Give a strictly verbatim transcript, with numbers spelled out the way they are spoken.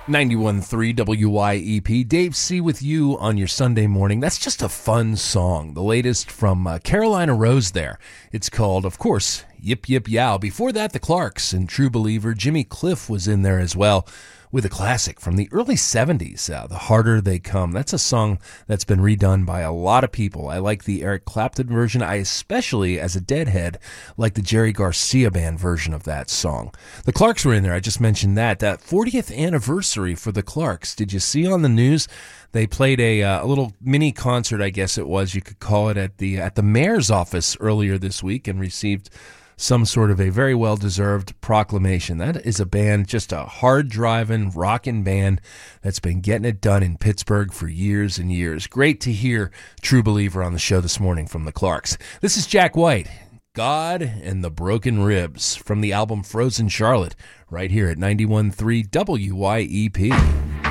ninety-one point three W Y E P. Dave C. with you on your Sunday morning. That's just a fun song. The latest from uh, Carolina Rose there. It's called, of course, Yip Yip Yow. Before that, the Clarks and True Believer. Jimmy Cliff was in there as well with a classic from the early seventies, uh, The Harder They Come. That's a song that's been redone by a lot of people. I like the Eric Clapton version. I especially, as a Deadhead, like the Jerry Garcia Band version of that song. The Clarks were in there. I just mentioned that. That fortieth anniversary for the Clarks. Did you see on the news? They played a, uh, a little mini concert, I guess it was, you could call it, at the at the mayor's office earlier this week and received some sort of a very well-deserved proclamation. That is a band, just a hard-driving, rockin' band that's been getting it done in Pittsburgh for years and years. Great to hear True Believer on the show this morning from the Clarks. This is Jack White, God and the Broken Ribs, from the album Frozen Charlotte, right here at ninety-one point three W Y E P.